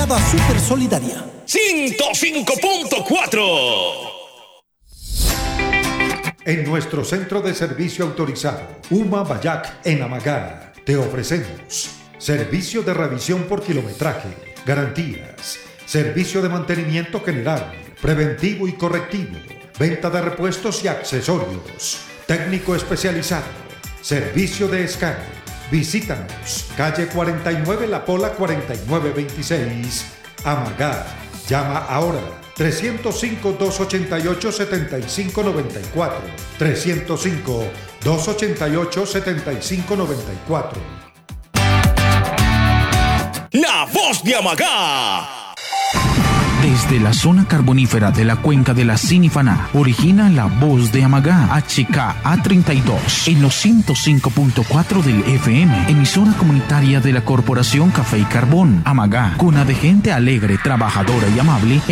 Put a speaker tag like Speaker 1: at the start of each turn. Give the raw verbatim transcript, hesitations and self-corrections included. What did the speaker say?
Speaker 1: Brigada Super Solidaria.
Speaker 2: ciento cinco punto cuatro.
Speaker 3: En nuestro centro de servicio autorizado, UMA Bayac en Amagá, te ofrecemos servicio de revisión por kilometraje, garantías, servicio de mantenimiento general, preventivo y correctivo, venta de repuestos y accesorios, técnico especializado, servicio de escáner. Visítanos, calle cuarenta y nueve La Pola cuarenta y nueve veintiséis, Amagá. Llama ahora tres cero cinco, dos ocho ocho, siete cinco nueve cuatro, tres cero cinco, dos ocho ocho, siete cinco nueve cuatro.
Speaker 2: La voz de Amagá.
Speaker 4: Desde la zona carbonífera de la cuenca de la Sinifaná, origina la voz de Amagá, H K A treinta y dos, en los ciento cinco punto cuatro del F M, emisora comunitaria de la Corporación Café y Carbón. Amagá, cuna de gente alegre, trabajadora y amable.